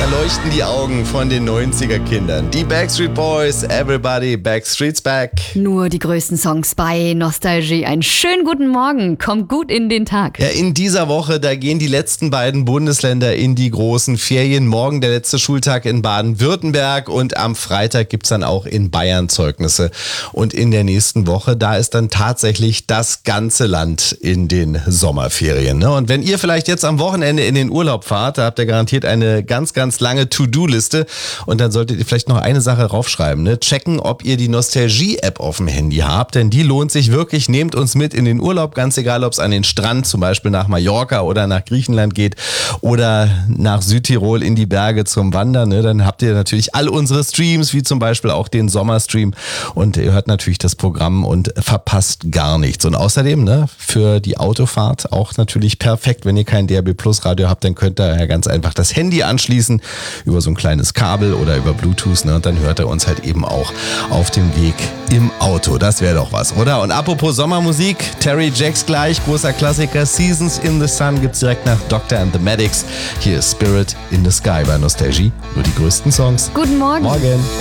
Da leuchten die Augen von den 90er-Kindern. Die Backstreet Boys, Everybody, Backstreet's Back. Nur die größten Songs bei Nostalgie. Einen schönen guten Morgen. Kommt gut in den Tag. Ja, in dieser Woche, da gehen die letzten beiden Bundesländer in die großen Ferien. Morgen der letzte Schultag in Baden-Württemberg und am Freitag gibt's dann auch in Bayern Zeugnisse. Und in der nächsten Woche, da ist dann tatsächlich das ganze Land in den Sommerferien. Ne? Und wenn ihr vielleicht jetzt am Wochenende in den Urlaub fahrt, da habt ihr garantiert eine ganz lange To-Do-Liste. Und dann solltet ihr vielleicht noch eine Sache raufschreiben. Ne? Checken, ob ihr die Nostalgie-App auf dem Handy habt, denn die lohnt sich wirklich. Nehmt uns mit in den Urlaub, ganz egal, ob es an den Strand, zum Beispiel nach Mallorca oder nach Griechenland geht oder nach Südtirol in die Berge zum Wandern. Ne? Dann habt ihr natürlich all unsere Streams, wie zum Beispiel auch den Sommerstream. Und ihr hört natürlich das Programm und verpasst gar nichts. Und außerdem, ne, für die Autofahrt auch natürlich perfekt. Wenn ihr kein DAB Plus Radio habt, dann könnt ihr ja ganz einfach das Handy anschließen über so ein kleines Kabel oder über Bluetooth. Ne? Und dann hört ihr uns halt eben auch auf dem Weg im Auto. Das wäre doch was, oder? Und apropos Sommermusik, Terry Jacks gleich, großer Klassiker. Seasons in the Sun gibt's direkt nach Doctor and the Medics. Hier ist Spirit in the Sky bei Nostalgie. Nur die größten Songs. Guten Morgen. Morgen.